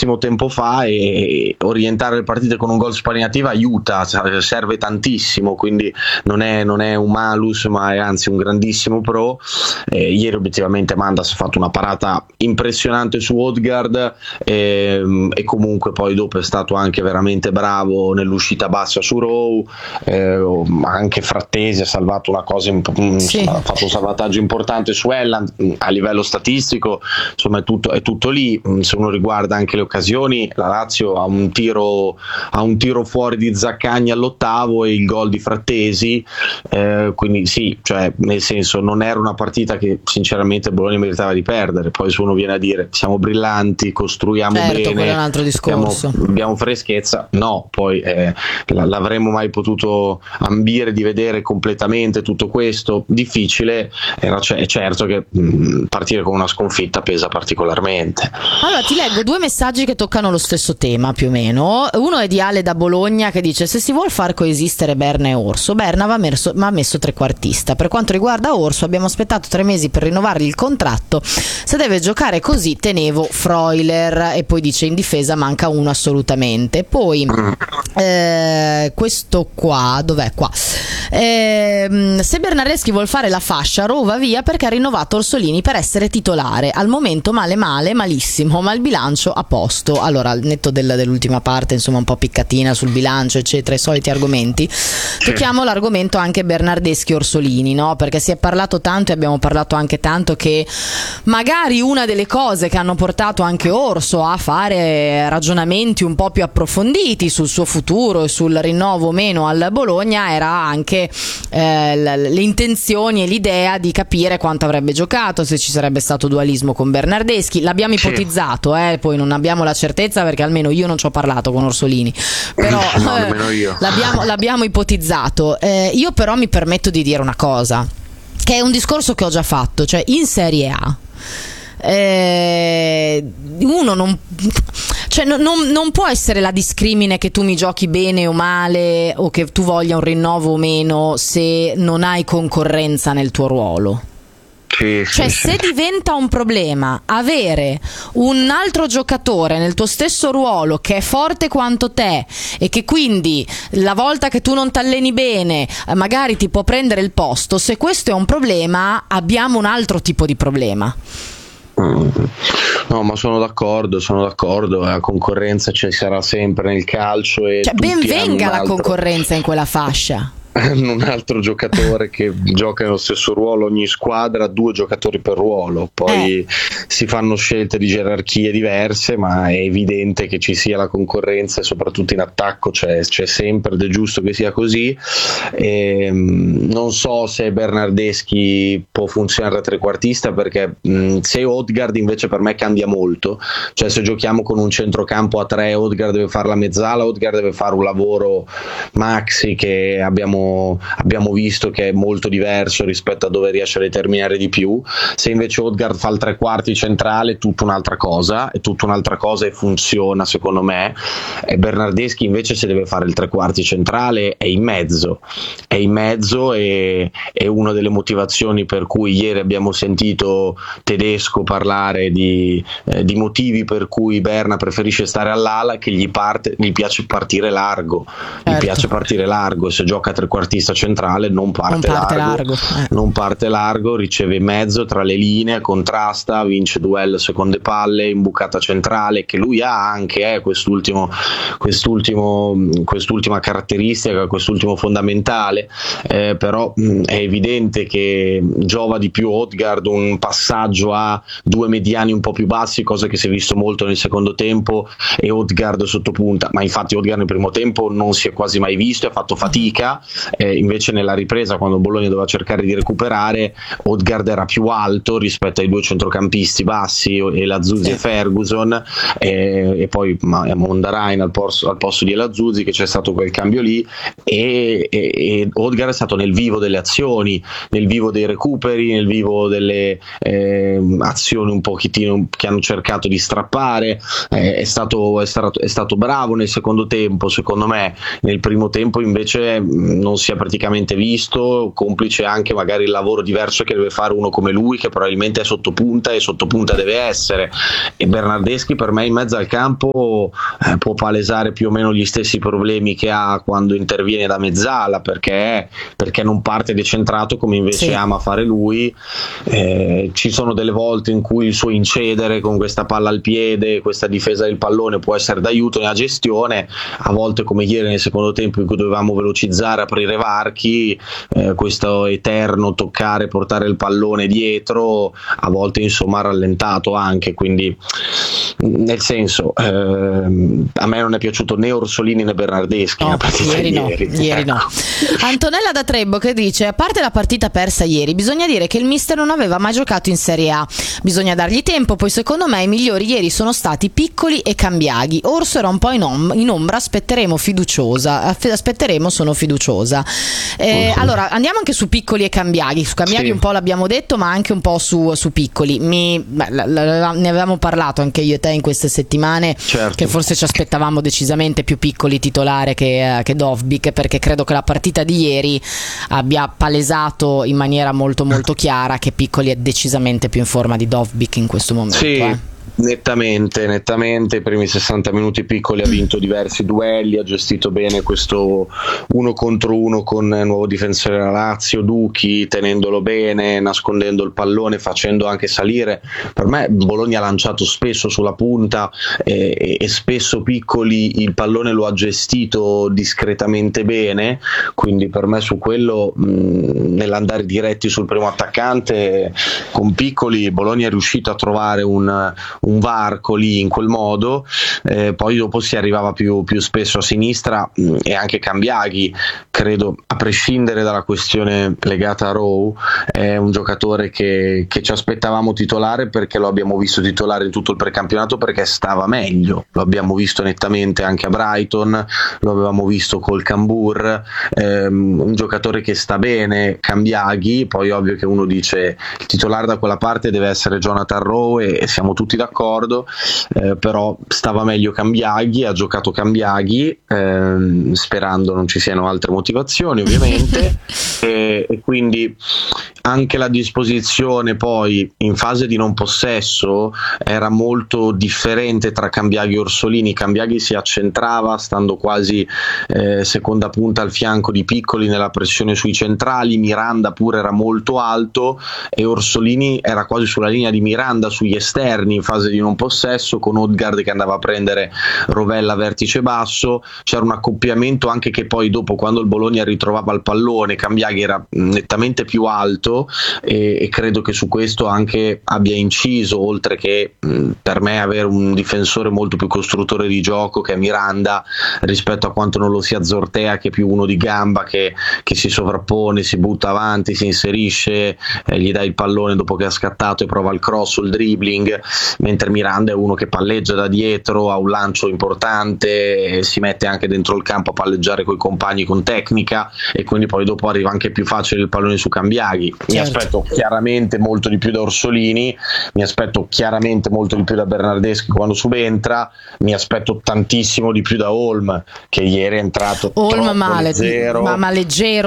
pochissimo tempo fa, e orientare le partite con un gol Spagnativa aiuta, serve tantissimo, quindi non è un malus, ma è anzi un grandissimo pro. Ieri obiettivamente Mandas ha fatto una parata impressionante su Odegaard, e comunque poi dopo è stato anche veramente bravo nell'uscita bassa su Rowe, anche Frattesi ha salvato una cosa, ha fatto un salvataggio importante su Elland. A livello statistico insomma è tutto lì. Se uno riguarda anche le occasioni, la Lazio ha un tiro fuori di Zaccagni all'8° e il gol di Frattesi, quindi sì, cioè nel senso non era una partita che sinceramente Bologna meritava di perdere. Poi se uno viene a dire siamo brillanti, costruiamo bene, quello è un altro discorso, abbiamo freschezza, no, poi l'avremmo mai potuto ambire di vedere completamente tutto questo? Difficile. È certo che partire con una sconfitta pesa particolarmente. Allora ti leggo 2 messaggi che toccano lo stesso tema più o meno. Uno è di Ale da Bologna che dice: se si vuol far coesistere Berna e Orso, Berna va messo trequartista. Per quanto riguarda Orso, abbiamo aspettato 3 mesi per rinnovargli il contratto, se deve giocare così tenevo Freuler. E poi dice: in difesa manca uno assolutamente. Poi questo qua, dov'è qua? Se Bernardeschi vuol fare la fascia, Rowe va via perché ha rinnovato Orsolini per essere titolare. Al momento malissimo, ma il bilancio a posto. Allora, al netto dell'ultima parte, insomma, un po' piccatina sul bilancio, eccetera, i soliti argomenti, tocchiamo l'argomento anche Bernardeschi-Orsolini, no? Perché si è parlato tanto e abbiamo parlato anche tanto che magari una delle cose che hanno portato anche Orso a fare ragionamenti un po' più approfonditi sul suo futuro e sul rinnovo o meno al Bologna era anche le intenzioni e l'idea di capire quanto avrebbe giocato, se ci sarebbe stato dualismo con Bernardeschi. L'abbiamo ipotizzato, poi non abbiamo la certezza perché almeno io non ci ho parlato con Orsolini, però no, nemmeno io. l'abbiamo ipotizzato. Io però mi permetto di dire una cosa, che è un discorso che ho già fatto, cioè in Serie A uno non può essere la discrimine che tu mi giochi bene o male o che tu voglia un rinnovo o meno se non hai concorrenza nel tuo ruolo. Se diventa un problema avere un altro giocatore nel tuo stesso ruolo che è forte quanto te e che quindi la volta che tu non t'alleni bene magari ti può prendere il posto, se questo è un problema abbiamo un altro tipo di problema. No, ma sono d'accordo, la concorrenza ci sarà sempre nel calcio e ben venga la concorrenza in quella fascia. Un altro giocatore che gioca nello stesso ruolo ogni squadra, 2 giocatori per ruolo, poi si fanno scelte di gerarchie diverse, ma è evidente che ci sia la concorrenza e soprattutto in attacco c'è sempre ed è giusto che sia così. Non so se Bernardeschi può funzionare da trequartista, perché se Odegaard invece per me cambia molto, cioè se giochiamo con un centrocampo a 3 Odegaard deve fare la mezzala, Odegaard deve fare un lavoro maxi che abbiamo visto che è molto diverso rispetto a dove riesce a determinare di più. Se invece Odegaard fa il trequarti centrale è tutta un'altra cosa e funziona secondo me. E Bernardeschi invece se deve fare il trequarti centrale è in mezzo e è una delle motivazioni per cui ieri abbiamo sentito Tedesco parlare di motivi per cui Berna preferisce stare all'ala, che gli piace partire largo, e se gioca trequartista centrale non parte largo, riceve in mezzo tra le linee, contrasta, vince duello seconde palle, imbucata centrale, che lui ha anche quest'ultima caratteristica, quest'ultimo fondamentale, però è evidente che giova di più Odegaard un passaggio a 2 mediani un po' più bassi, cosa che si è visto molto nel secondo tempo, e Odegaard sottopunta, ma infatti Odegaard nel primo tempo non si è quasi mai visto, ha fatto fatica. Invece nella ripresa, quando Bologna doveva cercare di recuperare, Odegaard era più alto rispetto ai 2 centrocampisti bassi, e Lazuzzi e Ferguson, e poi Mondarain al posto di Lazuzzi, che c'è stato quel cambio lì, e Odegaard è stato nel vivo delle azioni, nel vivo dei recuperi, nel vivo delle azioni un pochettino che hanno cercato di strappare. È stato bravo nel secondo tempo secondo me. Nel primo tempo invece non non si è praticamente visto, complice anche magari il lavoro diverso che deve fare uno come lui, che probabilmente è sotto punta e sotto punta deve essere. E Bernardeschi per me in mezzo al campo può palesare più o meno gli stessi problemi che ha quando interviene da mezzala, perché non parte decentrato come invece ama fare lui. Ci sono delle volte in cui il suo incedere con questa palla al piede, questa difesa del pallone può essere d'aiuto nella gestione, a volte come ieri nel secondo tempo in cui dovevamo velocizzare, aprire varchi, questo eterno toccare, portare il pallone dietro, a volte insomma ha rallentato anche, quindi nel senso a me non è piaciuto né Orsolini né Bernardeschi. Ieri no. Antonella da Trebbo che dice: a parte la partita persa ieri, bisogna dire che il mister non aveva mai giocato in Serie A, bisogna dargli tempo, poi secondo me i migliori ieri sono stati Piccoli e Cambiaghi. Orso era un po' in ombra, sono fiduciosa. Allora andiamo anche su Piccoli e Cambiaghi. Su Cambiaghi un po' l'abbiamo detto, ma anche un po' su Piccoli. Ne avevamo parlato anche io e te in queste settimane, che forse ci aspettavamo decisamente più Piccoli titolare che Dovbyk, perché credo che la partita di ieri abbia palesato in maniera molto molto chiara che Piccoli è decisamente più in forma di Dovbyk in questo momento. Nettamente, i primi 60 minuti Piccoli ha vinto diversi duelli, ha gestito bene questo 1 contro 1 con il nuovo difensore della Lazio, Duchi, tenendolo bene, nascondendo il pallone, facendo anche salire. Per me Bologna ha lanciato spesso sulla punta e spesso Piccoli il pallone lo ha gestito discretamente bene, quindi per me su quello nell'andare diretti sul primo attaccante con Piccoli Bologna è riuscito a trovare un varco lì in quel modo. Poi dopo si arrivava più spesso a sinistra, e anche Cambiaghi credo, a prescindere dalla questione legata a Rowe, è un giocatore che ci aspettavamo titolare, perché lo abbiamo visto titolare in tutto il precampionato perché stava meglio, lo abbiamo visto nettamente anche a Brighton, lo avevamo visto col Cambur, un giocatore che sta bene Cambiaghi. Poi ovvio che uno dice il titolare da quella parte deve essere Jonathan Rowe e siamo tutti d'accordo, però stava meglio Cambiaghi, ha giocato Cambiaghi, sperando non ci siano altre motivazioni ovviamente e quindi anche la disposizione poi in fase di non possesso era molto differente tra Cambiaghi e Orsolini. Cambiaghi si accentrava stando quasi seconda punta al fianco di Piccoli nella pressione sui centrali, Miranda pure era molto alto e Orsolini era quasi sulla linea di Miranda sugli esterni in fase di non possesso, con Odegaard che andava a prendere Rovella vertice basso. C'era un accoppiamento anche che poi dopo, quando il Bologna ritrovava il pallone, Cambiaghi era nettamente più alto e credo che su questo anche abbia inciso, oltre che per me avere un difensore molto più costruttore di gioco che è Miranda rispetto a quanto non lo sia Zortea, che è più uno di gamba che si sovrappone, si butta avanti, si inserisce, gli dà il pallone dopo che ha scattato e prova il cross o il dribbling, mentre Miranda è uno che palleggia da dietro, ha un lancio importante, si mette anche dentro il campo a palleggiare coi compagni con tecnica, e quindi poi dopo arriva anche più facile il pallone su Cambiaghi. Mi aspetto chiaramente molto di più da Orsolini, mi aspetto chiaramente molto di più da Bernardeschi quando subentra, mi aspetto tantissimo di più da Holm, che ieri è entrato leggero, ma leggero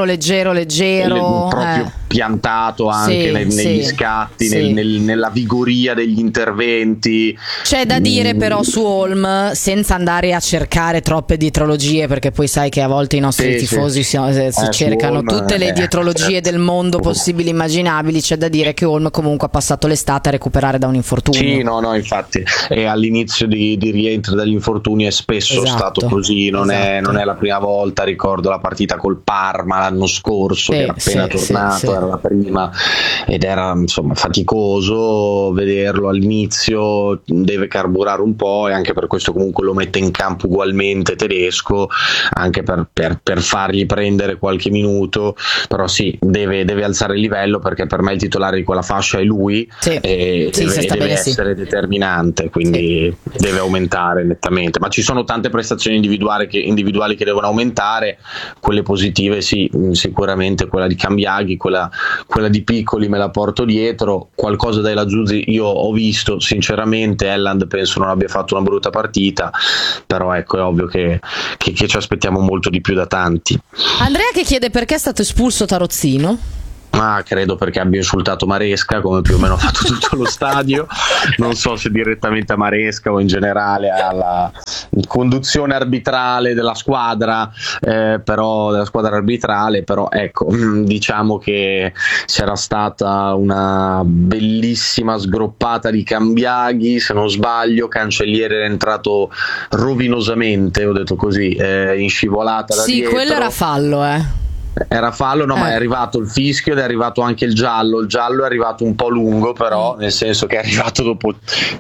proprio piantato anche negli scatti, nella vigoria degli interventi. C'è da dire però su Holm, senza andare a cercare troppe dietrologie, perché poi sai che a volte i nostri tifosi si cercano tutte le dietrologie del mondo possibili e immaginabili. C'è da dire che Holm comunque ha passato l'estate a recuperare da un infortunio. Infatti, e all'inizio di rientro dagli infortuni è spesso stato così, non è la prima volta. Ricordo la partita col Parma l'anno scorso, che era appena tornato, era la prima, ed era insomma faticoso vederlo all'inizio, deve carburare un po', e anche per questo comunque lo mette in campo ugualmente Tedesco, anche per fargli prendere qualche minuto. Però deve alzare il livello, perché per me il titolare di quella fascia è lui, e deve essere determinante, quindi deve aumentare nettamente. Ma ci sono tante prestazioni individuali che devono aumentare, quelle positive sicuramente quella di Cambiaghi, quella quella di Piccoli me la porto dietro. Qualcosa dai Lazzuzi io ho visto, sinceramente. Elland penso non abbia fatto una brutta partita, però ecco, è ovvio che ci aspettiamo molto di più da tanti. Andrea che chiede perché è stato espulso Tarozzino. Credo perché abbia insultato Maresca, come più o meno ha fatto tutto lo stadio. Non so se direttamente a Maresca o in generale alla conduzione arbitrale della squadra, però della squadra arbitrale. Però ecco, diciamo che c'era stata una bellissima sgroppata di Cambiaghi, se non sbaglio. Cancelliere era entrato rovinosamente, ho detto così, in scivolata da dietro. Sì, quello era fallo, Era fallo, no, ma è arrivato il fischio ed è arrivato anche il giallo. Il giallo è arrivato un po' lungo, però, nel senso che è arrivato dopo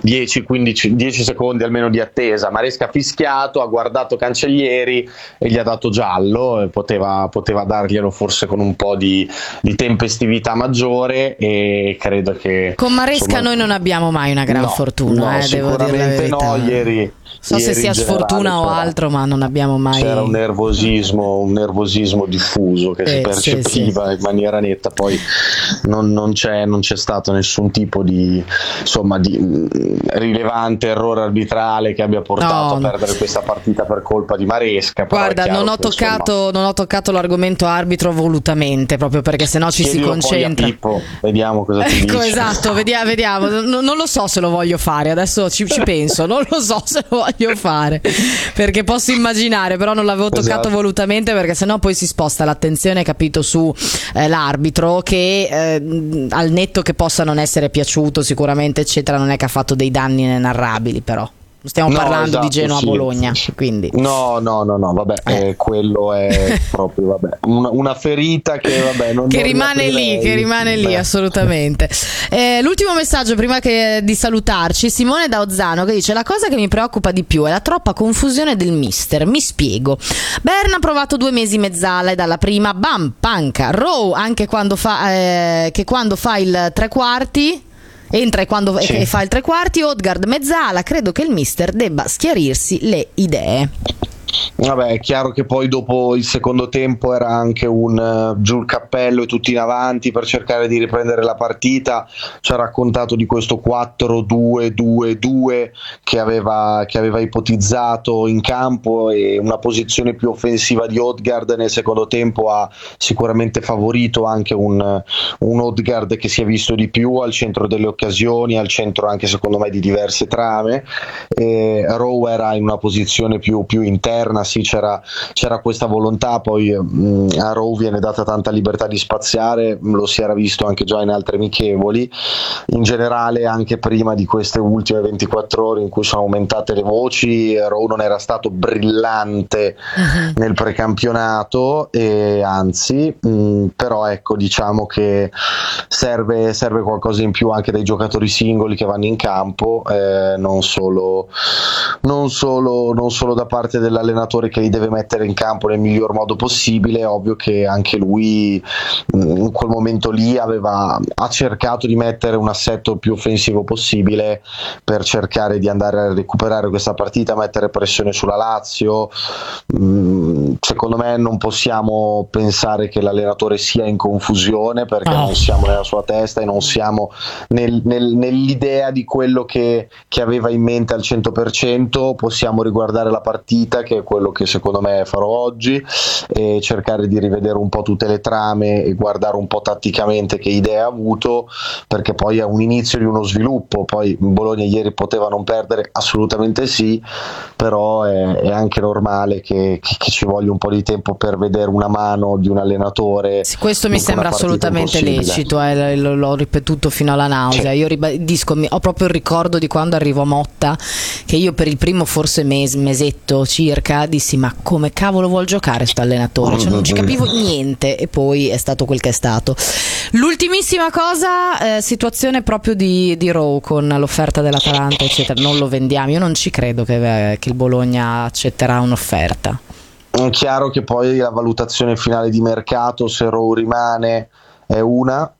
10 secondi almeno di attesa. Maresca ha fischiato, ha guardato Cancellieri e gli ha dato giallo. E poteva darglielo forse con un po' di tempestività maggiore, e credo che con Maresca noi non abbiamo mai una gran fortuna, devo dire la verità. No, ieri so se sia sfortuna o altro, ma non abbiamo mai. C'era un nervosismo diffuso che si percepiva in maniera netta. Poi non c'è stato nessun tipo di rilevante errore arbitrale che abbia portato a perdere questa partita per colpa di Maresca. Guarda, non ho toccato l'argomento arbitro volutamente, proprio perché sennò ci si concentra. Pippo, vediamo cosa ti dice. Esatto, vediamo. Non lo so se lo voglio fare, adesso ci penso, non lo so se lo voglio fare, perché posso immaginare, però non l'avevo toccato volutamente, perché sennò poi si sposta l'attenzione, capito, su l'arbitro, che al netto che possa non essere piaciuto sicuramente eccetera, non è che ha fatto dei danni inenarrabili, però stiamo parlando di Genoa-Bologna, quindi no, vabbè, quello è proprio una ferita che rimane lì, assolutamente. L'ultimo messaggio prima di salutarci, Simone da Ozzano, che dice: la cosa che mi preoccupa di più è la troppa confusione del mister. Mi spiego. Berna ha provato 2 mesi mezzala e dalla prima bam, panca. Rowe anche quando fa il tre quarti entra e fa il tre quarti. Odegaard mezzala. Credo che il mister debba schiarirsi le idee. Vabbè, è chiaro che poi dopo il secondo tempo era anche un giù il cappello e tutti in avanti per cercare di riprendere la partita. Ci ha raccontato di questo 4-2-2-2 che aveva ipotizzato in campo, e una posizione più offensiva di Odegaard nel secondo tempo ha sicuramente favorito anche un Odegaard che si è visto di più al centro delle occasioni, al centro anche secondo me di diverse trame. Rowe era in una posizione più interna. Sì, c'era questa volontà, poi a Rowe viene data tanta libertà di spaziare, lo si era visto anche già in altre amichevoli. In generale, anche prima di queste ultime 24 ore in cui sono aumentate le voci, Rowe non era stato brillante nel precampionato, e anzi, però ecco, diciamo che serve qualcosa in più anche dai giocatori singoli che vanno in campo, non solo da parte dell'allenatore che li deve mettere in campo nel miglior modo possibile. È ovvio che anche lui in quel momento lì ha cercato di mettere un assetto più offensivo possibile per cercare di andare a recuperare questa partita, mettere pressione sulla Lazio. Secondo me non possiamo pensare che l'allenatore sia in confusione, perché non siamo nella sua testa e non siamo nell'idea di quello che aveva in mente al 100%. Possiamo riguardare la partita, che è quello che secondo me farò oggi, e cercare di rivedere un po' tutte le trame e guardare un po' tatticamente che idee ha avuto, perché poi è un inizio di uno sviluppo. Poi Bologna ieri poteva non perdere, assolutamente sì, però è anche normale che ci voglia un po' di tempo per vedere una mano di un allenatore. Sì, questo mi sembra assolutamente lecito, l'ho ripetuto fino alla nausea. Io ribadisco, ho proprio il ricordo di quando arrivò Motta, che io per il primo forse mesetto circa dissi: ma come cavolo vuol giocare sto allenatore? Cioè non ci capivo niente, e poi è stato quel che è stato. L'ultimissima cosa, situazione proprio di Rowe con l'offerta dell'Atalanta eccetera. Non lo vendiamo, io non ci credo che il Bologna accetterà un'offerta. È chiaro che poi la valutazione finale di mercato, se Rowe rimane, è una,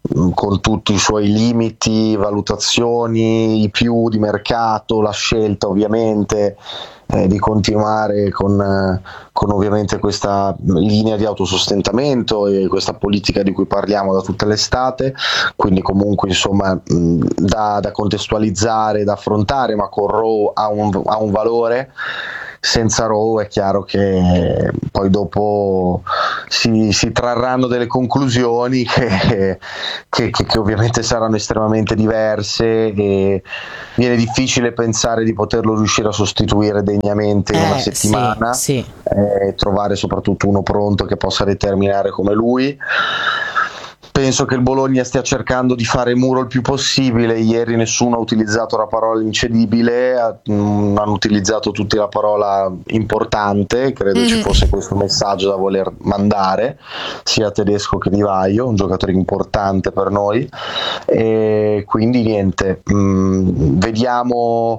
con tutti i suoi limiti, valutazioni, i più di mercato, la scelta ovviamente di continuare con ovviamente questa linea di autosostentamento e questa politica di cui parliamo da tutta l'estate, quindi comunque insomma da contestualizzare, da affrontare, ma con Rowe ha un valore. Senza Rowe è chiaro che poi dopo si trarranno delle conclusioni che ovviamente saranno estremamente diverse, e viene difficile pensare di poterlo riuscire a sostituire degnamente in una settimana, sì. Trovare soprattutto uno pronto che possa determinare come lui. Penso che il Bologna stia cercando di fare muro il più possibile. Ieri nessuno ha utilizzato la parola incedibile, hanno utilizzato tutti la parola importante. Credo ci fosse questo messaggio da voler mandare sia Tedesco che Di Vaio, un giocatore importante per noi, e quindi niente, vediamo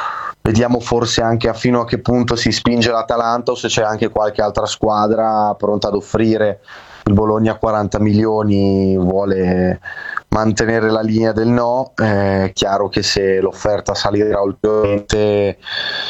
forse anche fino a che punto si spinge l'Atalanta, o se c'è anche qualche altra squadra pronta ad offrire. Il Bologna a 40 milioni vuole mantenere la linea del no. È chiaro che se l'offerta salirà ulteriormente,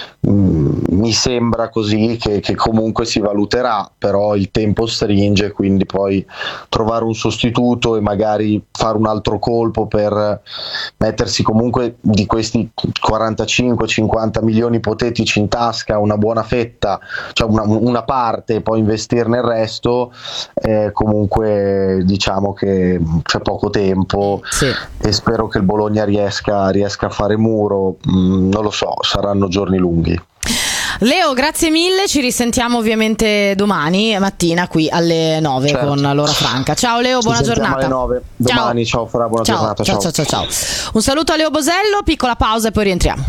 mi sembra così che comunque si valuterà, però il tempo stringe, quindi poi trovare un sostituto e magari fare un altro colpo per mettersi comunque di questi 45-50 milioni ipotetici in tasca una buona fetta, cioè una parte, e poi investirne il resto. Comunque diciamo che c'è poco tempo, sì. E spero che il Bologna riesca a fare muro. Non lo so, saranno giorni lunghi. Leo, grazie mille, ci risentiamo ovviamente domani mattina qui alle 9, certo, con l'ora franca. Ciao Leo, buona giornata. Alle 9 domani, ciao Fra, buona giornata. Ciao. Un saluto a Leo Bosello, piccola pausa e poi rientriamo.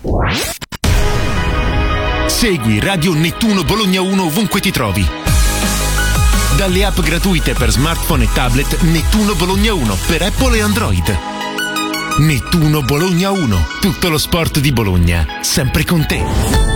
Segui Radio Nettuno Bologna 1 ovunque ti trovi. Dalle app gratuite per smartphone e tablet Nettuno Bologna 1 per Apple e Android. Nettuno Bologna 1, tutto lo sport di Bologna, sempre con te.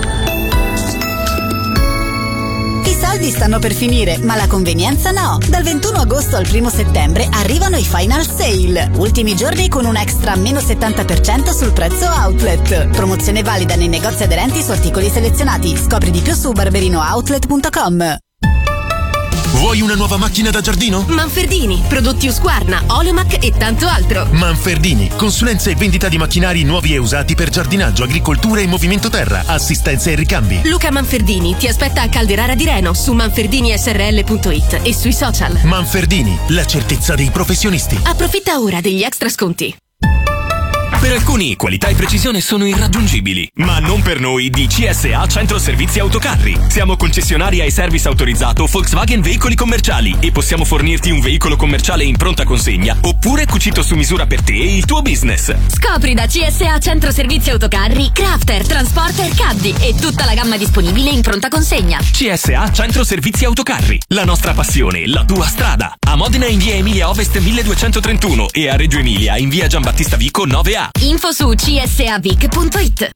I soldi stanno per finire, ma la convenienza no. Dal 21 agosto al 1 settembre arrivano i Final Sale. Ultimi giorni con un extra meno 70% sul prezzo outlet. Promozione valida nei negozi aderenti su articoli selezionati. Scopri di più su barberinooutlet.com. Vuoi una nuova macchina da giardino? Manfredini, prodotti Husqvarna, Oleomac e tanto altro. Manfredini, consulenza e vendita di macchinari nuovi e usati per giardinaggio, agricoltura e movimento terra, assistenza e ricambi. Luca Manfredini ti aspetta a Calderara di Reno su manferdinisrl.it e sui social. Manfredini, la certezza dei professionisti. Approfitta ora degli extra sconti. Per alcuni qualità e precisione sono irraggiungibili, ma non per noi di CSA Centro Servizi Autocarri. Siamo concessionari ai service autorizzato Volkswagen Veicoli Commerciali e possiamo fornirti un veicolo commerciale in pronta consegna oppure cucito su misura per te e il tuo business. Scopri da CSA Centro Servizi Autocarri Crafter, Transporter, Caddy e tutta la gamma disponibile in pronta consegna. CSA Centro Servizi Autocarri, la nostra passione, la tua strada. A Modena in via Emilia Ovest 1231 e a Reggio Emilia in via Giambattista Vico 9A. Info su csavic.it.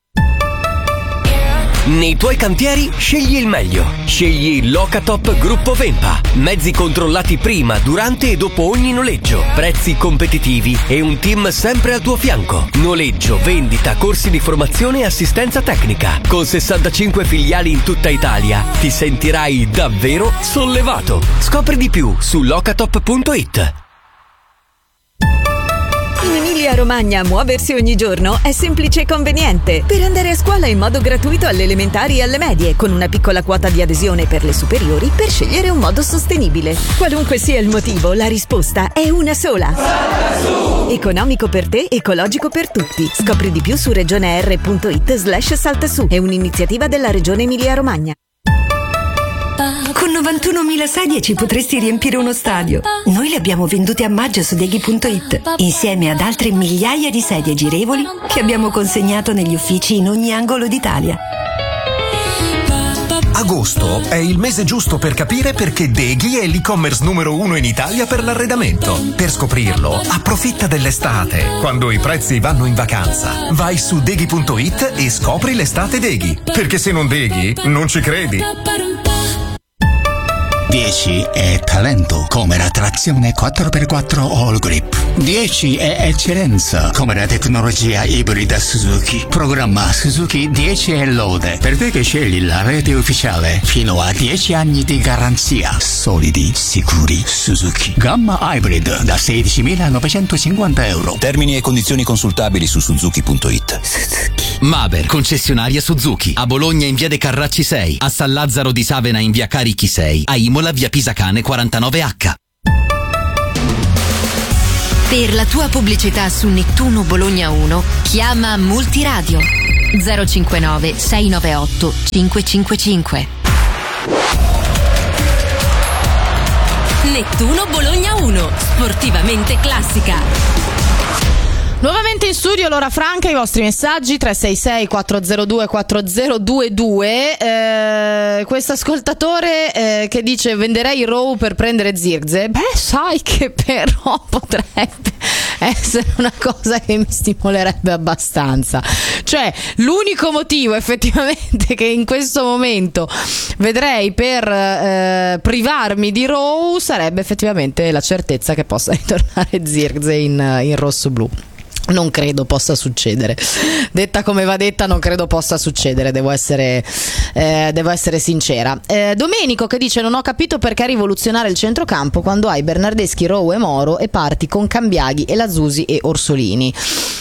Nei tuoi cantieri scegli il meglio. Scegli Locatop Gruppo Vempa. Mezzi controllati prima, durante e dopo ogni noleggio. Prezzi competitivi e un team sempre al tuo fianco. Noleggio, vendita, corsi di formazione e assistenza tecnica. Con 65 filiali in tutta Italia ti sentirai davvero sollevato. Scopri di più su locatop.it. In Emilia-Romagna muoversi ogni giorno è semplice e conveniente. Per andare a scuola in modo gratuito alle elementari e alle medie, con una piccola quota di adesione per le superiori, per scegliere un modo sostenibile. Qualunque sia il motivo, la risposta è una sola. Economico per te, ecologico per tutti. Scopri di più su regioner.it/saltasu. È un'iniziativa della Regione Emilia-Romagna. Con 91.000 sedie ci potresti riempire uno stadio. Noi le abbiamo vendute a maggio su Deghi.it, insieme ad altre migliaia di sedie girevoli che abbiamo consegnato negli uffici in ogni angolo d'Italia. Agosto è il mese giusto per capire perché Deghi è l'e-commerce numero 1 in Italia per l'arredamento. Per scoprirlo, approfitta dell'estate, quando i prezzi vanno in vacanza. Vai su Deghi.it e scopri l'estate Deghi. Perché se non Deghi, non ci credi. 10 è talento, come la trazione 4x4 All Grip. 10 è eccellenza, come la tecnologia ibrida Suzuki. Programma Suzuki 10 è lode, per te che scegli la rete ufficiale. Fino a 10 anni di garanzia. Solidi, sicuri, Suzuki. Gamma Hybrid da 16.950 euro. Termini e condizioni consultabili su Suzuki.it. Suzuki. Maber, concessionaria Suzuki. A Bologna in via De Carracci 6, a San Lazzaro di Savena in via Carichi 6, a Imola via Pisacane 49H. Per la tua pubblicità su Nettuno Bologna 1, chiama Multiradio 059 698 555. Nettuno Bologna 1, sportivamente classica. Nuovamente in studio l'ora franca, i vostri messaggi 366 402 4022. Questo ascoltatore che dice venderei Raw per prendere Zirkzee. Beh, sai che però potrebbe essere una cosa che mi stimolerebbe abbastanza. Cioè, l'unico motivo effettivamente che in questo momento vedrei per privarmi di Raw sarebbe effettivamente la certezza che possa ritornare Zirkzee in rosso-blu. Non credo possa succedere. Detta come va detta, non credo possa succedere, devo essere sincera. Domenico che dice: non ho capito perché rivoluzionare il centrocampo quando hai Bernardeschi, Rowe e Moro e parti con Cambiaghi e Lazzusi e Orsolini.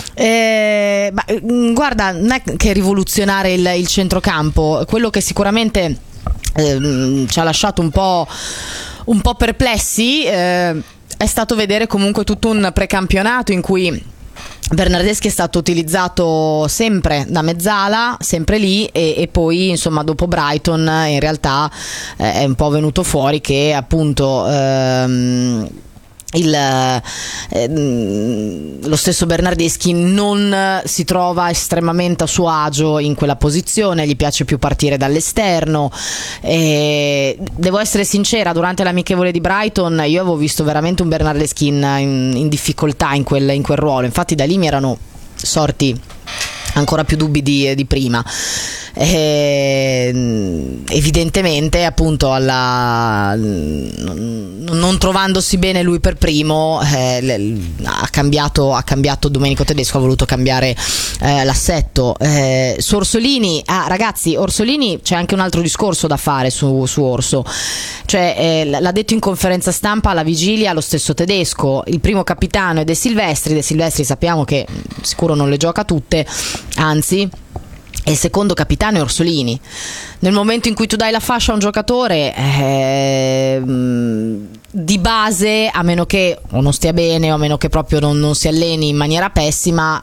Guarda, non è che rivoluzionare il centrocampo, quello che sicuramente ci ha lasciato un po' perplessi è stato vedere comunque tutto un precampionato in cui Bernardeschi è stato utilizzato sempre da mezzala, sempre lì, e poi insomma dopo Brighton in realtà è un po' venuto fuori che appunto lo stesso Bernardeschi non si trova estremamente a suo agio in quella posizione, gli piace più partire dall'esterno. Devo essere sincera, durante l'amichevole di Brighton io avevo visto veramente un Bernardeschi in difficoltà in quel ruolo, infatti da lì mi erano sorti ancora più dubbi di prima. Evidentemente appunto non trovandosi bene lui per primo ha cambiato Domenico Tedesco, ha voluto cambiare l'assetto. Su Orsolini, ragazzi, Orsolini c'è anche un altro discorso da fare su Orso, cioè l'ha detto in conferenza stampa alla vigilia lo stesso Tedesco: il primo capitano è De Silvestri sappiamo che sicuro non le gioca tutte, anzi, e il secondo capitano è Orsolini. Nel momento in cui tu dai la fascia a un giocatore, di base, a meno che o non stia bene o a meno che proprio non si alleni in maniera pessima,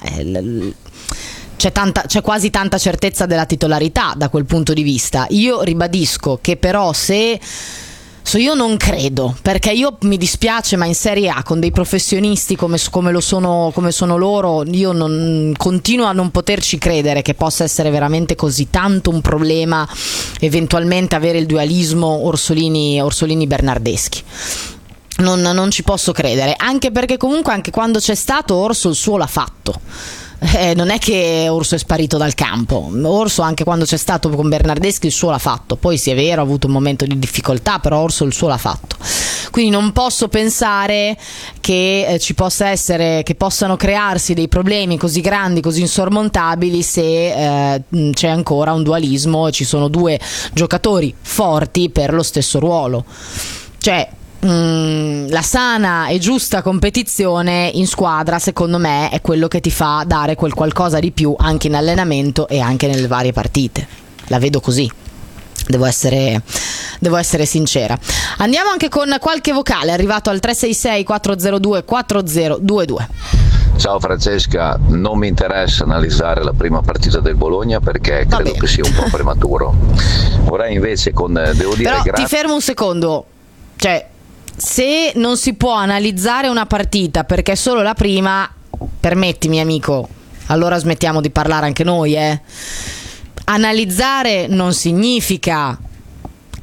c'è quasi tanta certezza della titolarità da quel punto di vista. Io ribadisco che però io non credo, perché io mi dispiace, ma in Serie A con dei professionisti come sono loro, io continuo a non poterci credere che possa essere veramente così tanto un problema eventualmente avere il dualismo Orsolini-Bernardeschi. Non ci posso credere, anche perché comunque anche quando c'è stato Orso il suo l'ha fatto. Non è che Orso è sparito dal campo. Orso anche quando c'è stato con Bernardeschi il suo l'ha fatto. Poi sì, è vero, ha avuto un momento di difficoltà, però Orso il suo l'ha fatto. Quindi non posso pensare che ci possa essere, che possano crearsi dei problemi così grandi, così insormontabili se c'è ancora un dualismo e ci sono due giocatori forti per lo stesso ruolo. Cioè la sana e giusta competizione in squadra, secondo me, è quello che ti fa dare quel qualcosa di più anche in allenamento e anche nelle varie partite. La vedo così, devo essere sincera. Andiamo anche con qualche vocale arrivato al 366 402 4022. Ciao Francesca, non mi interessa analizzare la prima partita del Bologna perché credo che sia un po' prematuro. Vorrei invece devo dire però ti fermo un secondo, cioè se non si può analizzare una partita perché è solo la prima, permettimi amico, allora smettiamo di parlare anche noi. Analizzare non significa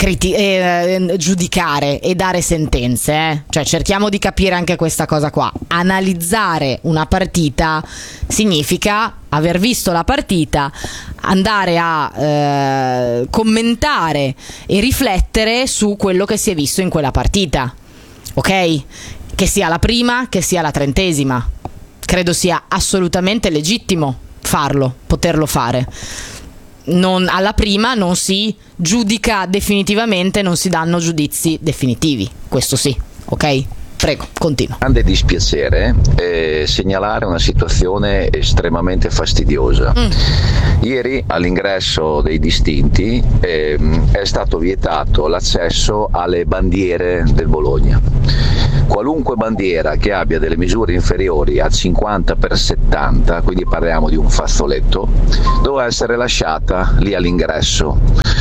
giudicare e dare sentenze, cioè cerchiamo di capire anche questa cosa qua. Analizzare una partita significa aver visto la partita, andare a commentare e riflettere su quello che si è visto in quella partita, ok? Che sia la prima, che sia la 30ª. Credo sia assolutamente legittimo farlo, poterlo fare. Alla prima non si giudica definitivamente, non si danno giudizi definitivi, questo sì, ok? Prego, continua. Grande dispiacere segnalare una situazione estremamente fastidiosa. Ieri all'ingresso dei distinti è stato vietato l'accesso alle bandiere del Bologna. Qualunque bandiera che abbia delle misure inferiori a 50x70, quindi parliamo di un fazzoletto, doveva essere lasciata lì all'ingresso.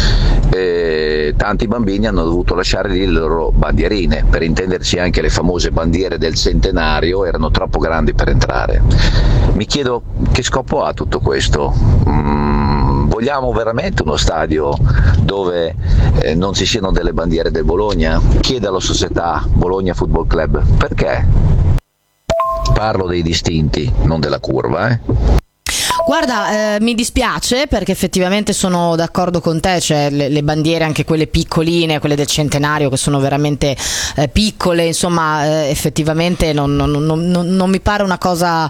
Tanti bambini hanno dovuto lasciare lì le loro bandierine, per intenderci anche le famose bandiere del centenario erano troppo grandi per entrare. Mi chiedo che scopo ha tutto questo. Vogliamo veramente uno stadio dove non ci siano delle bandiere del Bologna? Chiede alla società Bologna Football Club perché? Parlo dei distinti, non della curva, Guarda, mi dispiace perché effettivamente sono d'accordo con te, cioè le bandiere, anche quelle piccoline, quelle del centenario che sono veramente piccole, insomma effettivamente non mi pare una cosa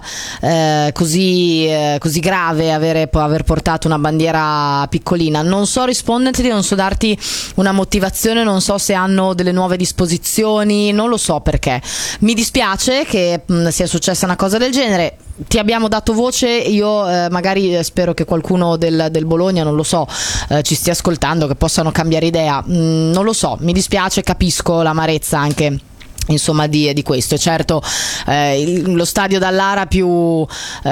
così grave aver portato una bandiera piccolina. Non so risponderti, non so darti una motivazione, non so se hanno delle nuove disposizioni, non lo so perché. Mi dispiace che sia successa una cosa del genere. Ti abbiamo dato voce, io magari spero che qualcuno del Bologna, non lo so, ci stia ascoltando, che possano cambiare idea, non lo so, mi dispiace, capisco l'amarezza anche insomma di questo. Certo, lo stadio Dallara più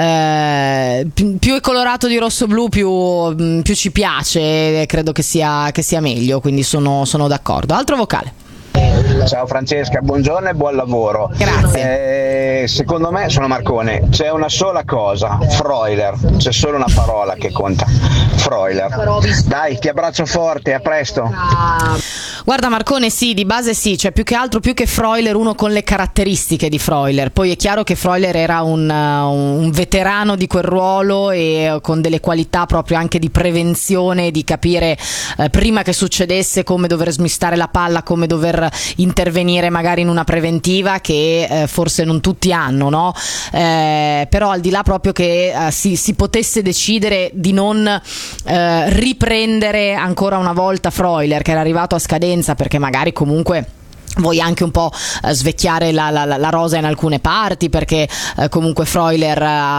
è colorato di rosso-blu più ci piace, credo che sia meglio, quindi sono d'accordo. Altro vocale. Ciao Francesca, buongiorno e buon lavoro. Grazie. Secondo me, sono Marcone, c'è una sola cosa, Freuler, c'è solo una parola che conta, Freuler. Dai, ti abbraccio forte, a presto. Guarda Marcone, sì, di base sì, cioè più che Freuler, uno con le caratteristiche di Freuler. Poi è chiaro che Freuler era un veterano di quel ruolo e con delle qualità proprio anche di prevenzione, di capire prima che succedesse come dover smistare la palla, come dover intervenire magari in una preventiva che forse non tutti hanno, no? Però al di là proprio che si potesse decidere di non riprendere ancora una volta Freuler, che era arrivato a scadenza perché magari comunque vuoi anche un po' svecchiare la rosa in alcune parti, perché comunque Freuler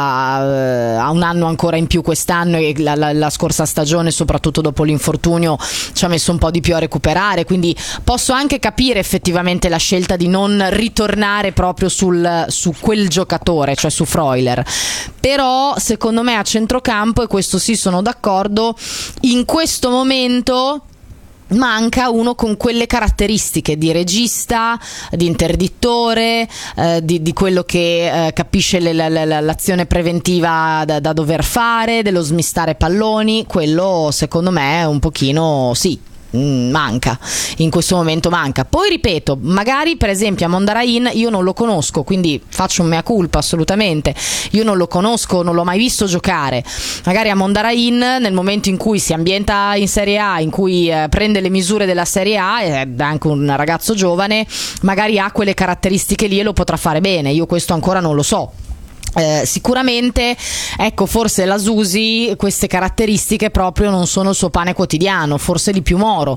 ha un anno ancora in più quest'anno e la scorsa stagione, soprattutto dopo l'infortunio, ci ha messo un po' di più a recuperare, quindi posso anche capire effettivamente la scelta di non ritornare proprio su quel giocatore, cioè su Freuler. Però secondo me a centrocampo, e questo sì sono d'accordo, in questo momento manca uno con quelle caratteristiche di regista, di interdittore, di quello che capisce l'azione preventiva da dover fare, dello smistare palloni. Quello secondo me è un pochino sì, manca, in questo momento manca. Poi ripeto, magari per esempio a Mondarain io non lo conosco, quindi faccio un mea culpa assolutamente, io non lo conosco, non l'ho mai visto giocare. Magari a Mondarain, nel momento in cui si ambienta in Serie A, in cui prende le misure della Serie A, è anche un ragazzo giovane, magari ha quelle caratteristiche lì e lo potrà fare bene. Io questo ancora non lo so. Sicuramente, ecco, forse la Susi queste caratteristiche proprio non sono il suo pane quotidiano, forse di più Moro.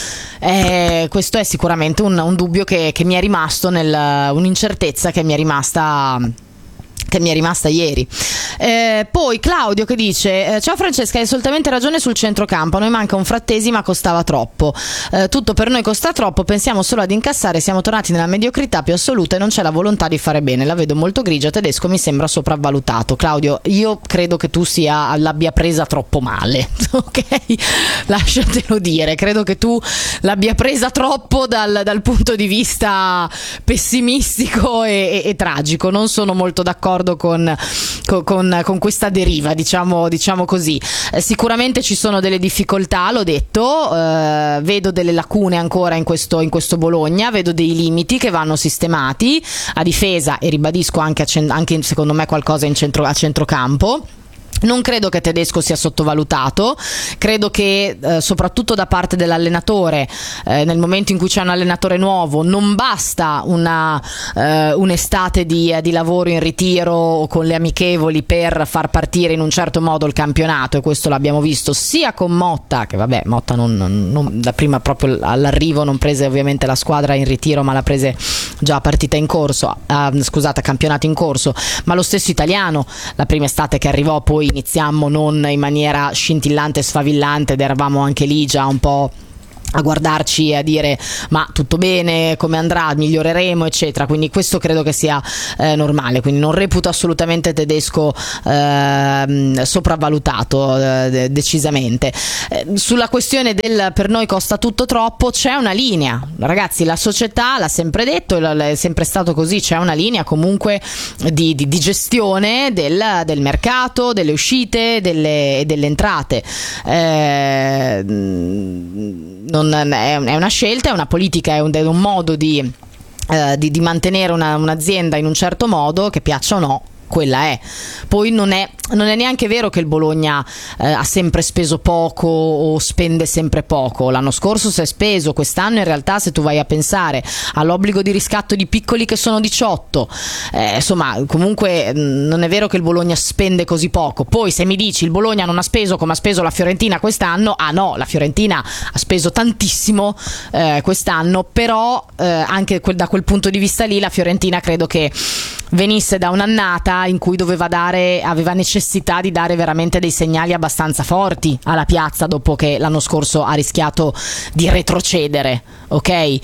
Questo è sicuramente un dubbio che mi è rimasto, un'incertezza che mi è rimasta ieri. Poi Claudio che dice: ciao Francesca, hai assolutamente ragione sul centrocampo, a noi manca un Frattesi ma costava troppo, tutto per noi costa troppo, pensiamo solo ad incassare, siamo tornati nella mediocrità più assoluta e non c'è la volontà di fare bene, la vedo molto grigia, Tedesco mi sembra sopravvalutato. Claudio, io credo che tu l'abbia presa troppo male, ok? Lasciatelo dire, credo che tu l'abbia presa troppo dal punto di vista pessimistico e tragico. Non sono molto d'accordo d'accordo con questa deriva, diciamo così. Sicuramente ci sono delle difficoltà, l'ho detto, vedo delle lacune ancora in questo Bologna, vedo dei limiti che vanno sistemati a difesa, e ribadisco anche secondo me qualcosa a centrocampo. Non credo che Tedesco sia sottovalutato, credo che soprattutto da parte dell'allenatore, nel momento in cui c'è un allenatore nuovo, non basta un'estate di lavoro in ritiro o con le amichevoli per far partire in un certo modo il campionato, e questo l'abbiamo visto sia con Motta, che vabbè, Motta non da prima, proprio all'arrivo non prese ovviamente la squadra in ritiro, ma la prese già a partita in corso, campionato in corso, ma lo stesso Italiano, la prima estate che arrivò, poi iniziammo non in maniera scintillante e sfavillante ed eravamo anche lì già un po' a guardarci e a dire ma tutto bene, come andrà, miglioreremo eccetera, quindi questo credo che sia normale, quindi non reputo assolutamente Tedesco sopravvalutato, decisamente. Sulla questione del per noi costa tutto troppo, c'è una linea, ragazzi, la società l'ha sempre detto, è sempre stato così, c'è una linea comunque di gestione del mercato, delle uscite, delle entrate. È una scelta, è una politica, è un modo di mantenere un'azienda in un certo modo, che piaccia o no, quella è. Poi non è neanche vero che il Bologna ha sempre speso poco o spende sempre poco. L'anno scorso si è speso, quest'anno in realtà, se tu vai a pensare all'obbligo di riscatto di piccoli che sono 18, insomma comunque non è vero che il Bologna spende così poco. Poi se mi dici il Bologna non ha speso come ha speso la Fiorentina quest'anno, no, la Fiorentina ha speso tantissimo quest'anno, però anche da quel punto di vista lì la Fiorentina credo che venisse da un'annata in cui aveva necessità di dare veramente dei segnali abbastanza forti alla piazza, dopo che l'anno scorso ha rischiato di retrocedere, ok?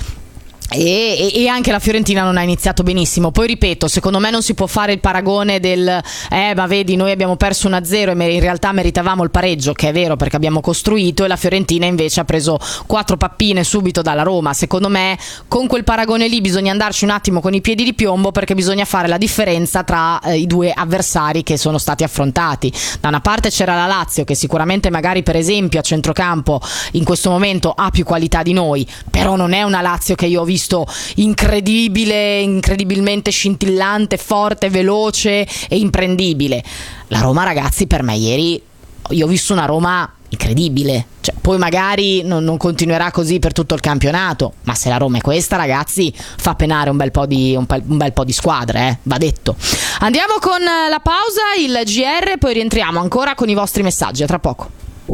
E anche la Fiorentina non ha iniziato benissimo. Poi ripeto, secondo me non si può fare il paragone del ma vedi, noi abbiamo perso 1-0 e in realtà meritavamo il pareggio, che è vero perché abbiamo costruito, e la Fiorentina invece ha preso 4 pappine subito dalla Roma. Secondo me con quel paragone lì bisogna andarci un attimo con i piedi di piombo, perché bisogna fare la differenza tra i due avversari che sono stati affrontati. Da una parte c'era la Lazio, che sicuramente magari per esempio a centrocampo in questo momento ha più qualità di noi, però non è una Lazio che io ho visto incredibilmente scintillante, forte, veloce e imprendibile. La Roma, ragazzi, per me ieri io ho visto una Roma incredibile, cioè, poi magari non continuerà così per tutto il campionato, ma se la Roma è questa, ragazzi, fa penare un bel po' di squadre, va detto. Andiamo con la pausa, il GR, poi rientriamo ancora con i vostri messaggi, a tra poco.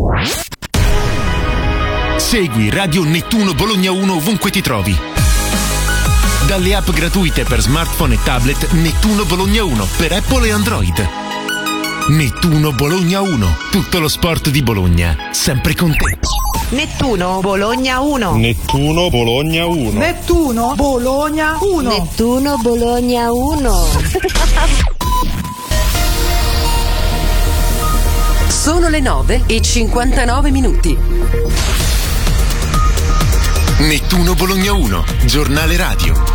Segui Radio Nettuno Bologna 1 ovunque ti trovi. Dalle app gratuite per smartphone e tablet Nettuno Bologna 1 per Apple e Android. Nettuno Bologna 1, tutto lo sport di Bologna, sempre con te. Nettuno Bologna 1. Nettuno Bologna 1. Nettuno Bologna 1. Nettuno Bologna 1. Sono le 9:59. Nettuno Bologna 1, giornale radio.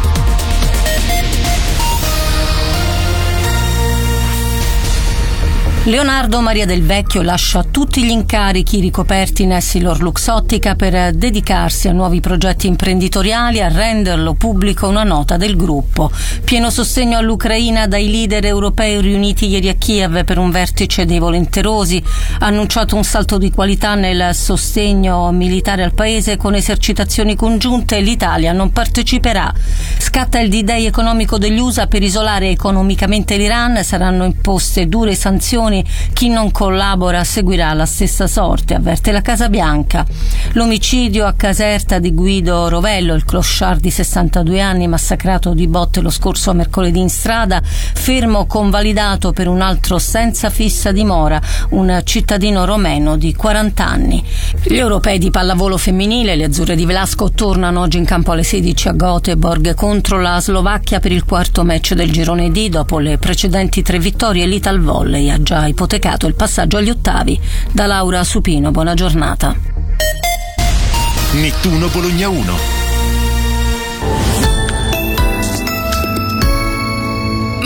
Leonardo Maria Del Vecchio lascia tutti gli incarichi ricoperti in Essilor Luxottica per dedicarsi a nuovi progetti imprenditoriali, a renderlo pubblico una nota del gruppo. Pieno sostegno all'Ucraina dai leader europei riuniti ieri a Kiev per un vertice dei volenterosi. Ha annunciato un salto di qualità nel sostegno militare al paese con esercitazioni congiunte. L'Italia non parteciperà. Scatta il D-Day economico degli USA per isolare economicamente l'Iran. Saranno imposte dure sanzioni. Chi non collabora seguirà la stessa sorte, avverte la Casa Bianca. L'omicidio a Caserta di Guido Rovello, il clochard di 62 anni massacrato di botte lo scorso mercoledì in strada, fermo convalidato per un altro senza fissa dimora, un cittadino romeno di 40 anni. Gli europei di pallavolo femminile, le azzurre di Velasco, tornano oggi in campo alle 16 a Göteborg contro la Slovacchia per il quarto match del girone D. Dopo le precedenti 3 vittorie, l'Italvolley ha già ipotecato il passaggio agli ottavi. Da Laura Supino, buona giornata. Nettuno Bologna 1.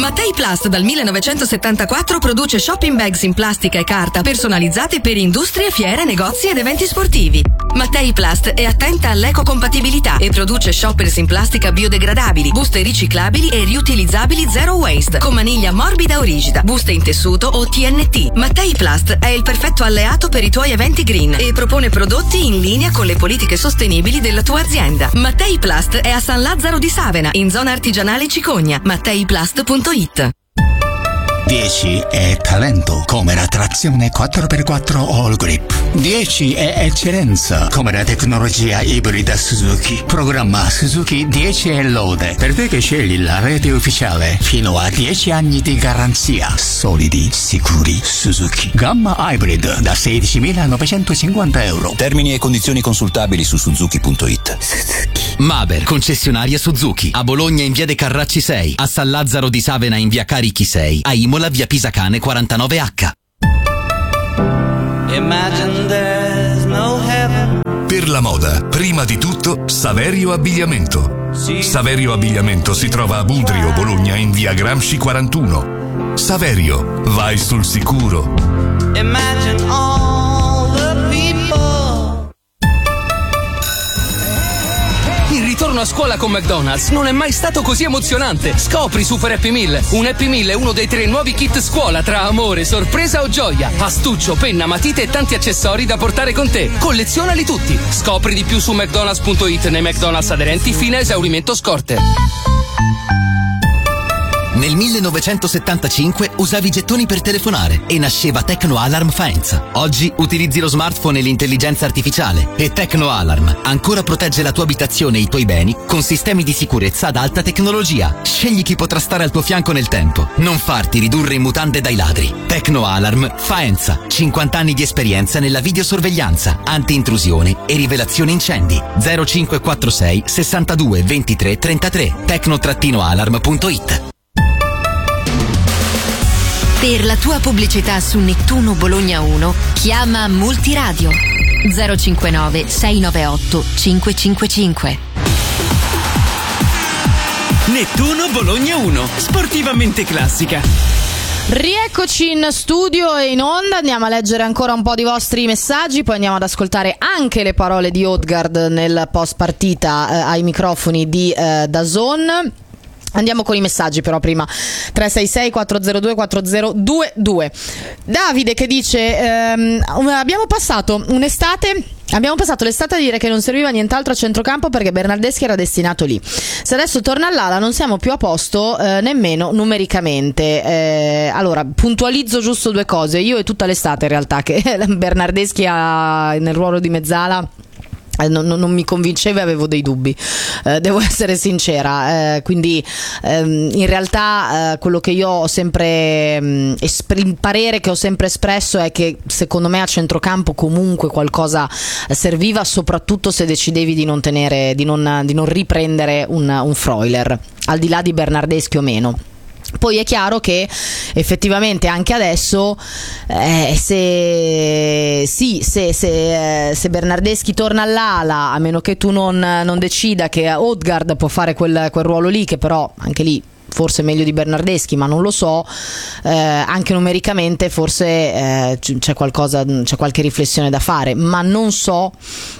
Mattei Plast dal 1974 produce shopping bags in plastica e carta personalizzate per industrie, fiere, negozi ed eventi sportivi. Mattei Plast è attenta all'ecocompatibilità e produce shoppers in plastica biodegradabili, buste riciclabili e riutilizzabili zero waste, con maniglia morbida o rigida, buste in tessuto o TNT. Mattei Plast è il perfetto alleato per i tuoi eventi green e propone prodotti in linea con le politiche sostenibili della tua azienda. Mattei Plast è a San Lazzaro di Savena, in zona artigianale Cicogna. MatteiPlast.it. 10 è talento, come la trazione 4x4 All Grip. 10 è eccellenza, come la tecnologia ibrida Suzuki. Programma Suzuki 10 è lode, per te che scegli la rete ufficiale. Fino a 10 anni di garanzia. Solidi, sicuri, Suzuki. Gamma Hybrid da 16.950 euro. Termini e condizioni consultabili su Suzuki.it. Maber, concessionaria Suzuki. A Bologna in via De Carracci 6, a San Lazzaro di Savena in via Carichi 6, a Imola via Pisacane 49H. Per la moda, prima di tutto, Saverio Abbigliamento. Saverio Abbigliamento si trova a Budrio, Bologna, in via Gramsci 41. Saverio, vai sul sicuro. Imagine all the people. Il ritorno a scuola con McDonald's non è mai stato così emozionante. Scopri Super Happy Meal. Un Happy Meal è uno dei 3 nuovi kit scuola tra amore, sorpresa o gioia. Astuccio, penna, matite e tanti accessori da portare con te. Collezionali tutti. Scopri di più su McDonald's.it nei McDonald's aderenti fino a esaurimento scorte. Nel 1975 usavi i gettoni per telefonare e nasceva Tecno Alarm Faenza. Oggi utilizzi lo smartphone e l'intelligenza artificiale e Tecno Alarm ancora protegge la tua abitazione e i tuoi beni con sistemi di sicurezza ad alta tecnologia. Scegli chi potrà stare al tuo fianco nel tempo. Non farti ridurre in mutande dai ladri. Tecno Alarm Faenza. 50 anni di esperienza nella videosorveglianza, anti-intrusione e rivelazione incendi. 0546 62 23 33. Tecno-alarm.it. Per la tua pubblicità su Nettuno Bologna 1, chiama Multiradio 059 698 555. Nettuno Bologna 1, sportivamente classica. Rieccoci in studio e in onda, andiamo a leggere ancora un po' di vostri messaggi, poi andiamo ad ascoltare anche le parole di Odegaard nel post partita ai microfoni di DAZN. Andiamo con i messaggi però prima. 366 402 4022. Davide che dice abbiamo passato l'estate a dire che non serviva nient'altro a centrocampo perché Bernardeschi era destinato lì. Se adesso torna all'ala non siamo più a posto nemmeno numericamente. Allora puntualizzo giusto 2 cose. Io è tutta l'estate in realtà che Bernardeschi nel ruolo di mezzala non mi convinceva e avevo dei dubbi, devo essere sincera, quindi in realtà quello che io ho sempre il parere che ho sempre espresso è che secondo me a centrocampo comunque qualcosa serviva, soprattutto se decidevi di non riprendere un Freuler, al di là di Bernardeschi o meno. Poi è chiaro che effettivamente anche adesso se Bernardeschi torna all'ala, a meno che tu non decida che Odegaard può fare quel ruolo lì, che però anche lì forse è meglio di Bernardeschi, ma non lo so, anche numericamente forse c'è qualche riflessione da fare, ma non so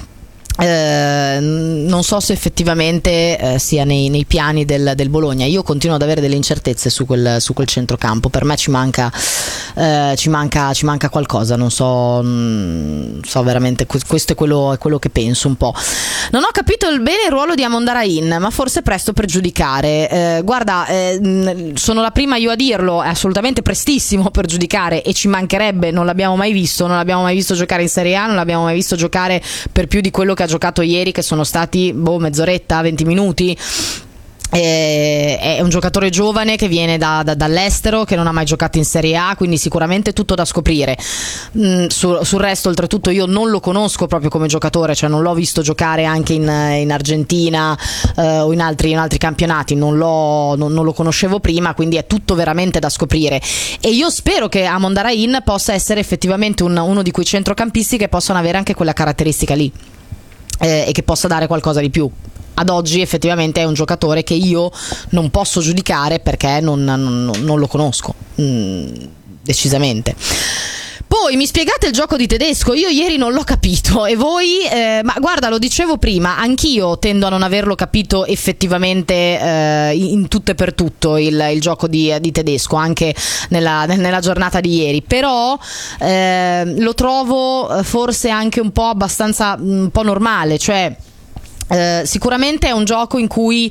se effettivamente sia nei piani del Bologna. Io continuo ad avere delle incertezze su quel centrocampo. Per me ci manca qualcosa, non so veramente, questo è quello che penso un po'. Non ho capito bene il ruolo di Amondarain, ma forse è presto per giudicare. Guarda, sono la prima io a dirlo, è assolutamente prestissimo per giudicare e ci mancherebbe, non l'abbiamo mai visto giocare in Serie A, non l'abbiamo mai visto giocare per più di quello che ha giocato ieri, che sono stati mezz'oretta, 20 minuti. È un giocatore giovane che viene dall'estero, che non ha mai giocato in Serie A, quindi sicuramente tutto da scoprire. Sul resto, oltretutto, io non lo conosco proprio come giocatore, cioè non l'ho visto giocare anche in Argentina o in altri campionati, non lo conoscevo prima, quindi è tutto veramente da scoprire. E io spero che Amondarain possa essere effettivamente uno di quei centrocampisti che possono avere anche quella caratteristica lì, e che possa dare qualcosa di più. ad oggi effettivamente è un giocatore che io non posso giudicare perché non lo conosco, decisamente. Poi mi spiegate il gioco di Tedesco? Io ieri non l'ho capito e voi? Ma guarda, lo dicevo prima, anch'io tendo a non averlo capito effettivamente in tutto e per tutto il gioco di Tedesco, anche nella giornata di ieri, però lo trovo forse anche un po' abbastanza un po' normale, cioè sicuramente è un gioco in cui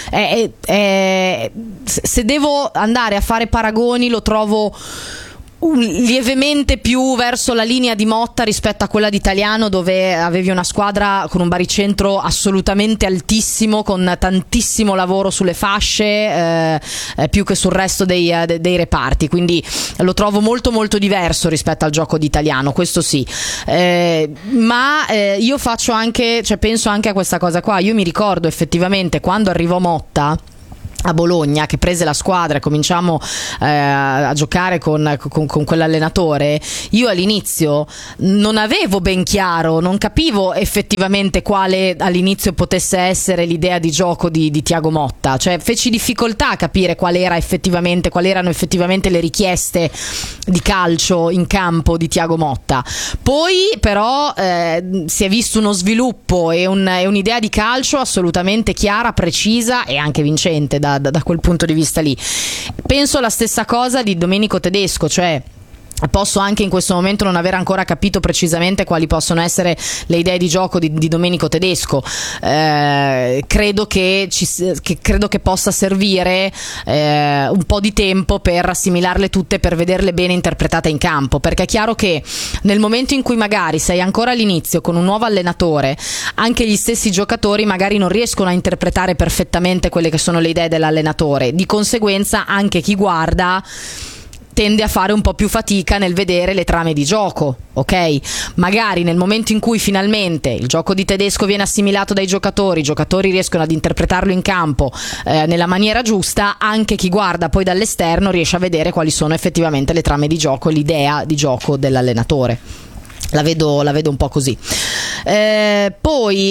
se devo andare a fare paragoni lo trovo lievemente più verso la linea di Motta rispetto a quella di Italiano, dove avevi una squadra con un baricentro assolutamente altissimo, con tantissimo lavoro sulle fasce, più che sul resto dei reparti, quindi lo trovo molto molto diverso rispetto al gioco di Italiano, questo sì, ma io faccio anche, cioè penso anche a questa cosa qua. Io mi ricordo effettivamente quando arrivò Motta a Bologna, che prese la squadra e cominciamo a giocare con quell'allenatore, io all'inizio non avevo ben chiaro, non capivo effettivamente quale all'inizio potesse essere l'idea di gioco di Thiago Motta, cioè feci difficoltà a capire quali erano effettivamente le richieste di calcio in campo di Thiago Motta. Poi però si è visto uno sviluppo e un'idea di calcio assolutamente chiara, precisa e anche vincente da quel punto di vista lì. Penso la stessa cosa di Domenico Tedesco, cioè posso anche in questo momento non aver ancora capito precisamente quali possono essere le idee di gioco di Domenico Tedesco. Credo che possa servire un po' di tempo per assimilarle tutte, per vederle bene interpretate in campo, perché è chiaro che nel momento in cui magari sei ancora all'inizio con un nuovo allenatore, anche gli stessi giocatori magari non riescono a interpretare perfettamente quelle che sono le idee dell'allenatore, di conseguenza anche chi guarda tende a fare un po' più fatica nel vedere le trame di gioco, ok? Magari nel momento in cui finalmente il gioco di Tedesco viene assimilato dai giocatori, i giocatori riescono ad interpretarlo in campo nella maniera giusta, anche chi guarda poi dall'esterno riesce a vedere quali sono effettivamente le trame di gioco, l'idea di gioco dell'allenatore. La vedo un po' così. Poi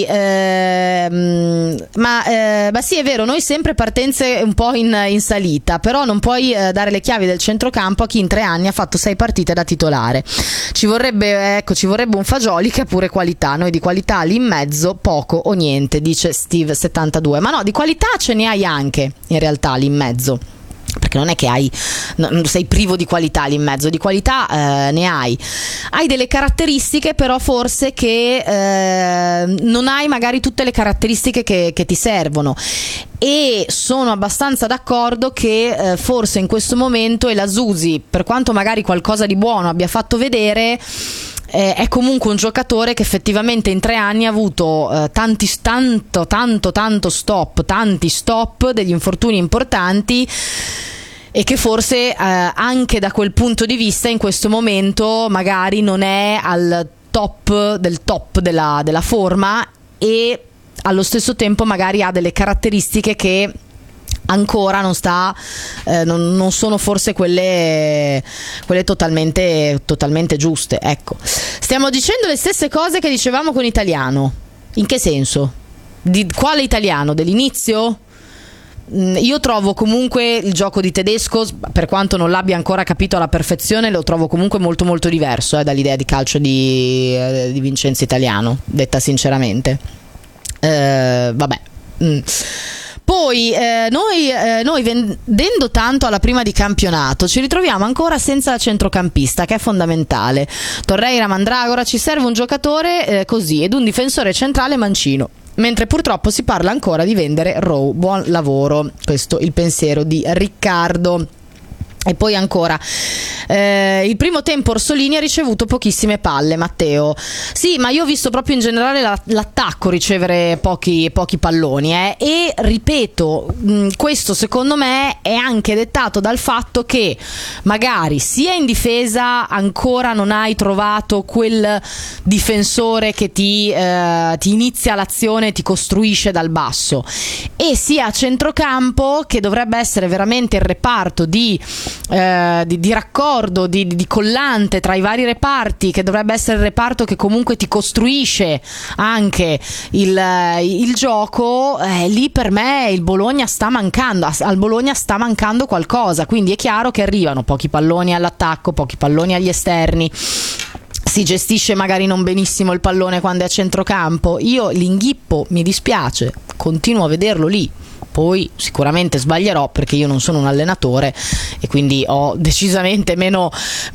ma sì, è vero, noi sempre partenze un po' in salita, però non puoi dare le chiavi del centrocampo a chi in 3 anni ha fatto 6 partite da titolare. Ci vorrebbe un Fagioli che ha pure qualità. Noi di qualità lì in mezzo poco o niente, dice Steve72. Ma no, di qualità ce ne hai anche in realtà lì in mezzo, perché non è che sei privo di qualità lì in mezzo, di qualità ne hai delle caratteristiche, però forse che non hai magari tutte le caratteristiche che ti servono, e sono abbastanza d'accordo che forse in questo momento El Azzurri, per quanto magari qualcosa di buono abbia fatto vedere, è comunque un giocatore che effettivamente in 3 anni ha avuto tanti stop, degli infortuni importanti, e che forse anche da quel punto di vista in questo momento magari non è al top del top della forma, e allo stesso tempo magari ha delle caratteristiche che ancora non sono forse quelle totalmente giuste, ecco. Stiamo dicendo le stesse cose che dicevamo con Italiano. In che senso? Di quale Italiano? Dell'inizio? Io trovo comunque il gioco di Tedesco, per quanto non l'abbia ancora capito alla perfezione, lo trovo comunque molto molto diverso dall'idea di calcio di Vincenzo Italiano, detta sinceramente. Vabbè. Poi noi vendendo tanto alla prima di campionato ci ritroviamo ancora senza centrocampista, che è fondamentale. Torreira, Mandragora, ci serve un giocatore così, ed un difensore centrale mancino, mentre purtroppo si parla ancora di vendere Rowe. Buon lavoro, questo il pensiero di Riccardo. E poi ancora il primo tempo Orsolini ha ricevuto pochissime palle, Matteo. Sì, ma io ho visto proprio in generale l'attacco ricevere pochi palloni, e ripeto, questo secondo me è anche dettato dal fatto che magari sia in difesa ancora non hai trovato quel difensore che ti inizia l'azione e ti costruisce dal basso, e sia a centrocampo, che dovrebbe essere veramente il reparto di di raccordo, di collante tra i vari reparti, che dovrebbe essere il reparto che comunque ti costruisce anche il gioco, lì per me il Bologna sta mancando, al Bologna sta mancando qualcosa, quindi è chiaro che arrivano pochi palloni all'attacco, pochi palloni agli esterni, si gestisce magari non benissimo il pallone quando è a centrocampo. Io l'inghippo, mi dispiace, continuo a vederlo lì. Poi sicuramente sbaglierò perché io non sono un allenatore e quindi ho decisamente meno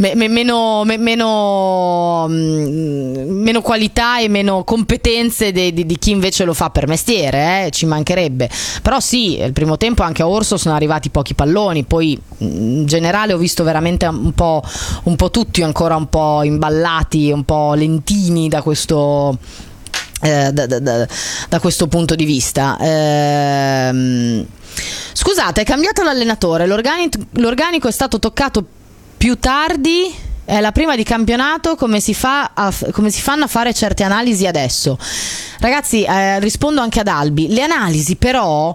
qualità e meno competenze di chi invece lo fa per mestiere, ci mancherebbe. Però sì, il primo tempo anche a Orso sono arrivati pochi palloni, poi in generale ho visto veramente un po' tutti ancora un po' imballati, un po' lentini da questo da questo punto di vista. Scusate, è cambiato l'allenatore, l'organico è stato toccato più tardi, è la prima di campionato, come si fanno a fare certe analisi adesso? Ragazzi, rispondo anche ad Albi, le analisi però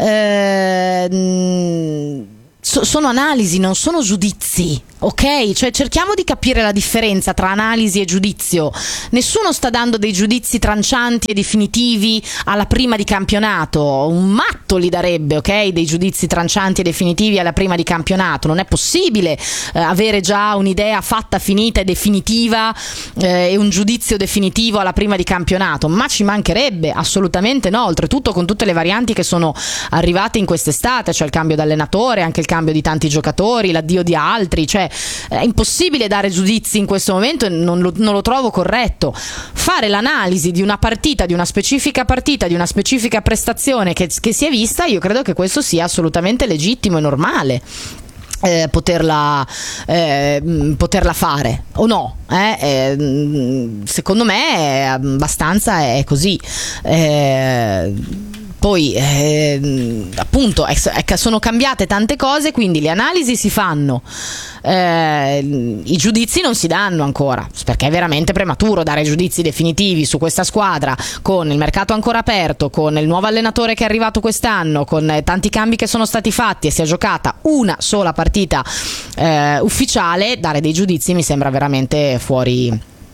sono analisi, non sono giudizi, ok? Cioè cerchiamo di capire la differenza tra analisi e giudizio. Nessuno sta dando dei giudizi trancianti e definitivi alla prima di campionato, un matto li darebbe, ok? Dei giudizi trancianti e definitivi alla prima di campionato. Non è possibile avere già un'idea fatta, finita e definitiva e un giudizio definitivo alla prima di campionato, ma ci mancherebbe, assolutamente no, oltretutto con tutte le varianti che sono arrivate in quest'estate, cioè il cambio d'allenatore, anche il cambio di tanti giocatori, l'addio di altri, cioè è impossibile dare giudizi in questo momento e non lo trovo corretto. Fare l'analisi di una partita, di una specifica prestazione che si è vista, io credo che questo sia assolutamente legittimo e normale. Poterla fare o no, secondo me è abbastanza è così. Poi appunto sono cambiate tante cose, quindi le analisi si fanno, i giudizi non si danno ancora, perché è veramente prematuro dare giudizi definitivi su questa squadra, con il mercato ancora aperto, con il nuovo allenatore che è arrivato quest'anno, con tanti cambi che sono stati fatti e si è giocata una sola partita ufficiale. Dare dei giudizi mi sembra veramente fuori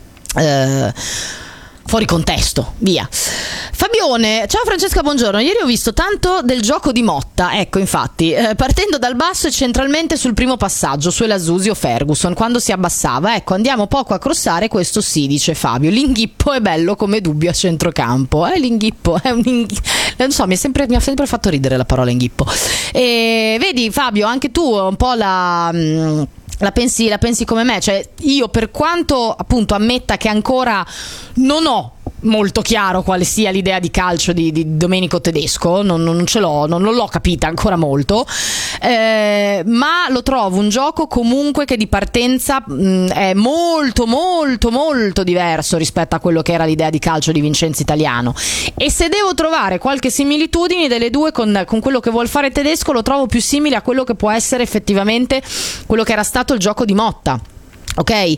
contesto, via. Fabione, ciao Francesca, buongiorno. Ieri ho visto tanto del gioco di Motta, ecco, infatti, partendo dal basso e centralmente sul primo passaggio, su Elasusi o Ferguson, quando si abbassava, ecco, andiamo poco a crossare, questo sì, dice Fabio. L'inghippo è bello come dubbio a centrocampo, l'inghippo è non so, mi ha sempre fatto ridere la parola inghippo. E vedi Fabio, anche tu un po' la pensi come me, cioè io, per quanto appunto ammetta che ancora non ho molto chiaro quale sia l'idea di calcio di Domenico Tedesco, non ce l'ho, non l'ho capita ancora molto, ma lo trovo un gioco comunque che di partenza è molto molto molto diverso rispetto a quello che era l'idea di calcio di Vincenzo Italiano, e se devo trovare qualche similitudine delle due con quello che vuol fare Tedesco, lo trovo più simile a quello che può essere effettivamente quello che era stato il gioco di Motta. Ok,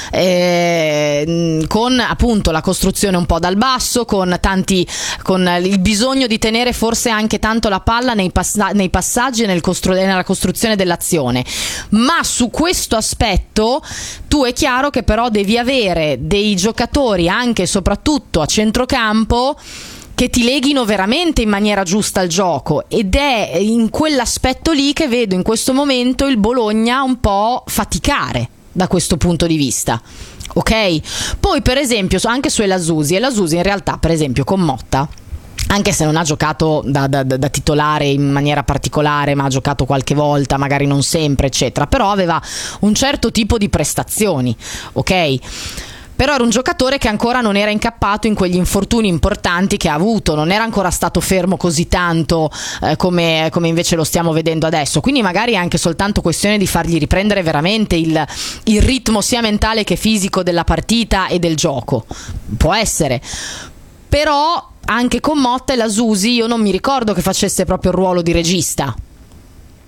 con appunto la costruzione un po' dal basso, con il bisogno di tenere forse anche tanto la palla nei passaggi e nella costruzione dell'azione, ma su questo aspetto tu è chiaro che però devi avere dei giocatori anche e soprattutto a centrocampo che ti leghino veramente in maniera giusta al gioco, ed è in quell'aspetto lì che vedo in questo momento il Bologna un po' faticare da questo punto di vista, ok? Poi per esempio anche su Elasusi in realtà, per esempio con Motta, anche se non ha giocato da titolare in maniera particolare, ma ha giocato qualche volta, magari non sempre eccetera, però aveva un certo tipo di prestazioni, ok? Però era un giocatore che ancora non era incappato in quegli infortuni importanti che ha avuto, non era ancora stato fermo così tanto come invece lo stiamo vedendo adesso, quindi magari è anche soltanto questione di fargli riprendere veramente il ritmo sia mentale che fisico della partita e del gioco, può essere. Però anche con Motta e Elasusi io non mi ricordo che facesse proprio il ruolo di regista,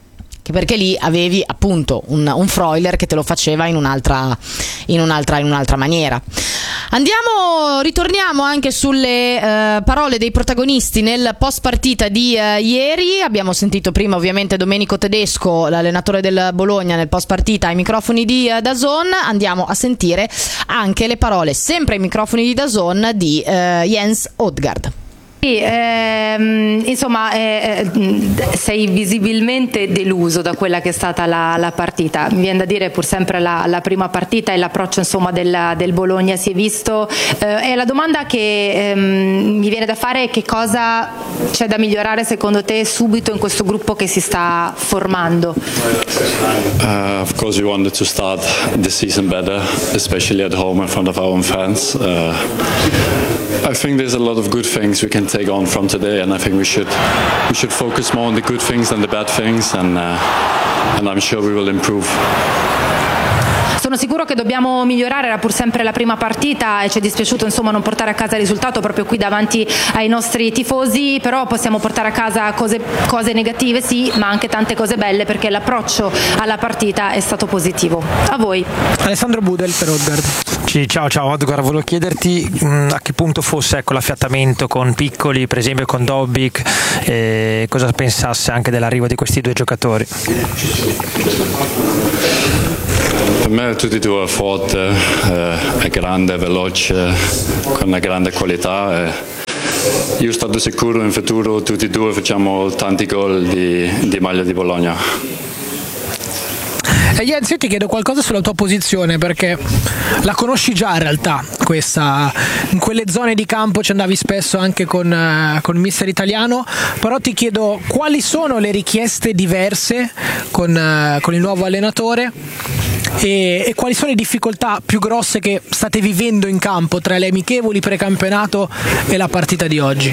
anche perché lì avevi appunto un Freuler che te lo faceva in un'altra maniera. Ritorniamo anche sulle parole dei protagonisti nel post partita di ieri. Abbiamo sentito prima ovviamente Domenico Tedesco, l'allenatore del Bologna, nel post partita ai microfoni di DAZN. Andiamo a sentire anche le parole, sempre ai microfoni di DAZN, di Jens Odgaard. Sì, insomma, sei visibilmente deluso da quella che è stata la partita. Mi viene da dire pur sempre la prima partita e l'approccio insomma del Bologna si è visto. E la domanda che mi viene da fare è: che cosa c'è da migliorare secondo te subito in questo gruppo che si sta formando? Of course we wanted to start the season better, especially at home in front of our own fans. I think there's a lot of good things we can take on from today, and I think we should focus more on the good things than the bad things, and I'm sure we will improve. Sono sicuro che dobbiamo migliorare, era pur sempre la prima partita e ci è dispiaciuto insomma non portare a casa il risultato proprio qui davanti ai nostri tifosi, però possiamo portare a casa cose negative sì, ma anche tante cose belle, perché l'approccio alla partita è stato positivo. A voi. Alessandro Budel per Odgaard. Ciao Odgaard, volevo chiederti a che punto fosse l'affiatamento con Piccoli, per esempio con Dobbik, e cosa pensasse anche dell'arrivo di questi due giocatori. Per me tutti e due forte, è grande, veloce, con una grande qualità. Io sono stato sicuro in futuro tutti e due facciamo tanti gol di maglia di Bologna. Jens, io ti chiedo qualcosa sulla tua posizione, perché la conosci già in realtà, in quelle zone di campo ci andavi spesso anche con mister Italiano, però ti chiedo quali sono le richieste diverse con il nuovo allenatore e quali sono le difficoltà più grosse che state vivendo in campo tra le amichevoli precampionato e la partita di oggi.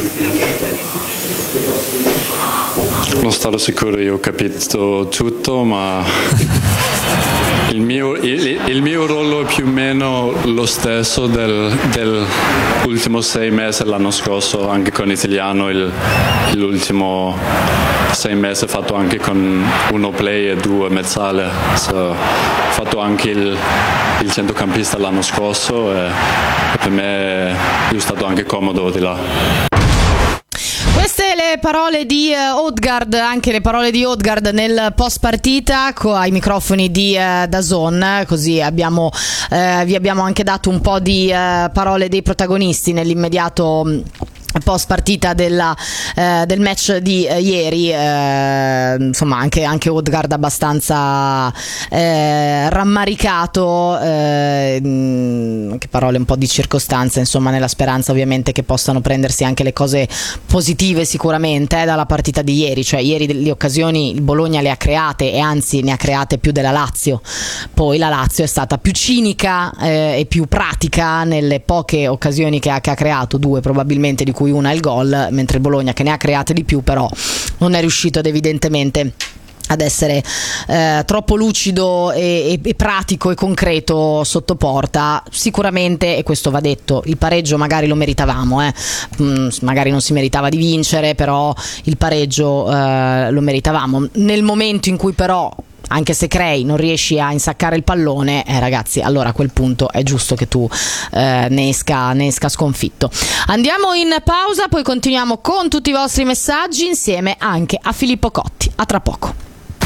Non sono sicuro, io ho capito tutto, ma il mio ruolo è più o meno lo stesso dell'ultimo 6 mesi l'anno scorso, anche con Italiano. L'ultimo 6 mesi ho fatto anche con 1 play e 2 mezzale. Ho fatto anche il centrocampista l'anno scorso e per me è stato anche comodo di là. Queste le parole di Odgaard, anche le parole di Odgaard nel post partita ai microfoni di DAZN, così vi abbiamo anche dato un po' di parole dei protagonisti nell'immediato post partita del match di ieri. Insomma anche Odgaard abbastanza rammaricato, che parole un po' di circostanza, insomma, nella speranza ovviamente che possano prendersi anche le cose positive sicuramente dalla partita di ieri. Cioè ieri le occasioni il Bologna le ha create, e anzi ne ha create più della Lazio. Poi la Lazio è stata più cinica e più pratica nelle poche occasioni che ha creato, 2 probabilmente, di cui una è il gol, mentre il Bologna, che ne ha create di più, però non è riuscito evidentemente ad essere troppo lucido e pratico e concreto sotto porta. Sicuramente, e questo va detto, il pareggio magari lo meritavamo, magari non si meritava di vincere, però il pareggio lo meritavamo. Nel momento in cui però, anche se crei, non riesci a insaccare il pallone, ragazzi, allora a quel punto è giusto che tu ne esca sconfitto. Andiamo in pausa, poi continuiamo con tutti i vostri messaggi insieme anche a Filippo Cotti. A tra poco.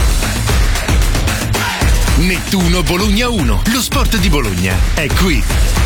Nettuno Bologna 1, lo sport di Bologna è qui.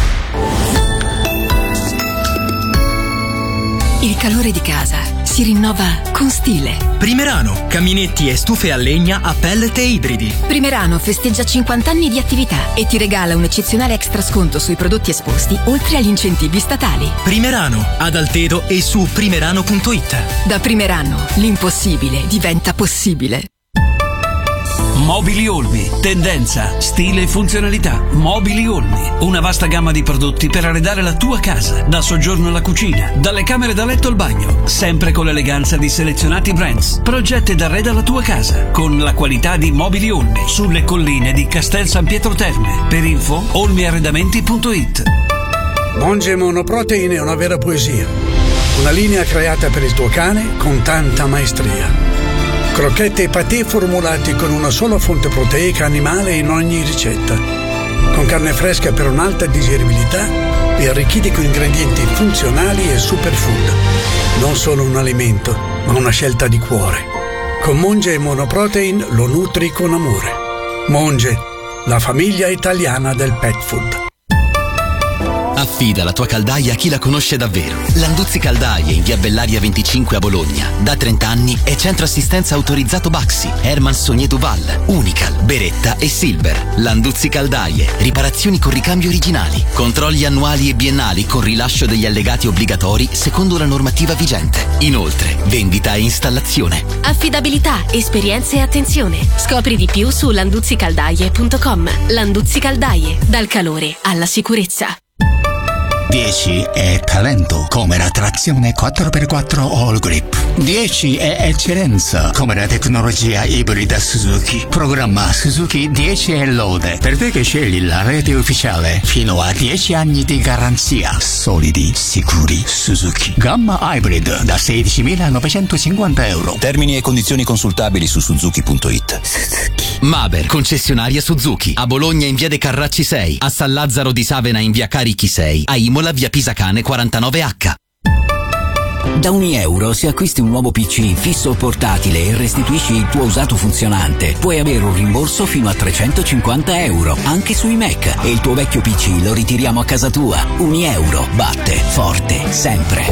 Il calore di casa si rinnova con stile. Primerano, caminetti e stufe a legna a pellet e ibridi. Primerano festeggia 50 anni di attività e ti regala un eccezionale extra sconto sui prodotti esposti, oltre agli incentivi statali. Primerano, ad Altedo e su primerano.it. Da Primerano, l'impossibile diventa possibile. Mobili Olmi, tendenza, stile e funzionalità. Mobili Olmi, una vasta gamma di prodotti per arredare la tua casa, dal soggiorno alla cucina, dalle camere da letto al bagno, sempre con l'eleganza di selezionati brands. Progetta ed arreda la tua casa con la qualità di Mobili Olmi, sulle colline di Castel San Pietro Terme. Per info olmiarredamenti.it. Monge Monoprotein è una vera poesia, una linea creata per il tuo cane con tanta maestria. Crocchette e patè formulati con una sola fonte proteica animale in ogni ricetta. Con carne fresca per un'alta digeribilità e arricchiti con ingredienti funzionali e superfood. Non solo un alimento, ma una scelta di cuore. Con Monge e Monoprotein lo nutri con amore. Monge, la famiglia italiana del pet food. Affida la tua caldaia a chi la conosce davvero. Landuzzi Caldaie in via Bellaria 25 a Bologna. Da 30 anni è centro assistenza autorizzato Baxi, Herman Sogné Duval, Unical, Beretta e Silver. Landuzzi Caldaie, riparazioni con ricambio originali, controlli annuali e biennali con rilascio degli allegati obbligatori secondo la normativa vigente. Inoltre, vendita e installazione. Affidabilità, esperienza e attenzione. Scopri di più su landuzzicaldaie.com. Landuzzi Caldaie, dal calore alla sicurezza. 10 è talento, come la trazione 4x4 All Grip. 10 è eccellenza, come la tecnologia ibrida Suzuki. Programma Suzuki 10 è lode, per te che scegli la rete ufficiale. Fino a 10 anni di garanzia. Solidi, sicuri, Suzuki. Gamma hybrid da 16.950 euro. Termini e condizioni consultabili su Suzuki.it. Maber, concessionaria Suzuki. A Bologna in via De Carracci 6, a San Lazzaro di Savena in via Carichi 6, a Imola via Pisacane 49H. Da €1, se acquisti un nuovo PC fisso o portatile e restituisci il tuo usato funzionante, puoi avere un rimborso fino a €350, anche sui Mac, e il tuo vecchio PC lo ritiriamo a casa tua. €1 batte forte sempre.